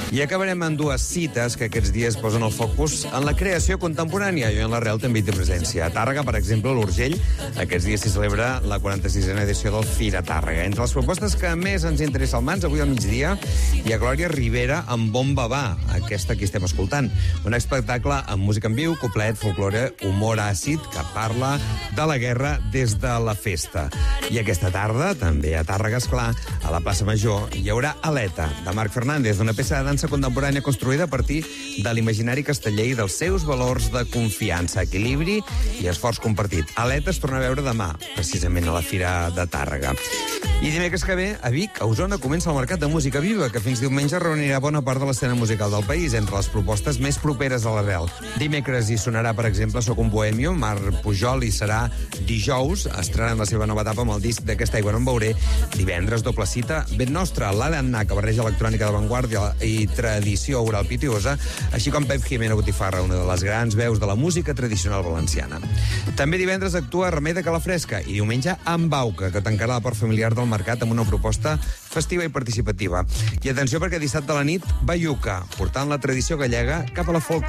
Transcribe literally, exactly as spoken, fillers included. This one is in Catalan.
I acabarem amb dues cites que aquests dies posen el focus en la creació contemporània i en l'Arrel també hi té presència. A Tàrrega, per exemple, a l'Urgell, aquests dies s'hi celebra la quaranta-sisena edició del Fira Tàrrega. Entre les propostes que més ens interessa al Mans, avui al migdia, hi ha Glòria Rivera amb Bomba Va, aquesta que estem escoltant. Un espectacle amb música en viu, coplet, folklore, humor àcid, que parla de la guerra des de la festa. I aquesta tarda, també a Tàrrega, esclar, a la plaça Major, hi haurà Aleta, de Marc Fernández, una peça de dansa contemporània construïda a partir de l'imaginari casteller i dels seus valors de confiança, equilibri i esforç compartit. Aleta es torna a veure demà, precisament a la Fira de Tàrrega. I dimecres que ve, a Vic, a Osona, comença el Mercat de Música Viva, que fins diumenge reunirà bona part de l'escena musical del país, entre les propostes més properes a l'Arrel. Dimecres hi sonarà, per exemple, Soc un bohemio, Marc Pujol hi serà dijous, estrenant la seva nova etapa amb el disc d'Aquesta aigua no en veuré. Divendres, doble cita, ben nostra, l'Alan Na, que barreja electrònica d'avantguàrdia i tradició oral pitiosa, així com Pep Jimeno Botifarra, una de les grans veus de la música tradicional valenciana. També divendres actua Remei de Calafresca i diumenge amb Bauca, que tancarà la part familiar del mercat amb una proposta festiva i participativa. I atenció perquè dissabte a la nit, Baiuca, portant la tradició gallega cap a la folk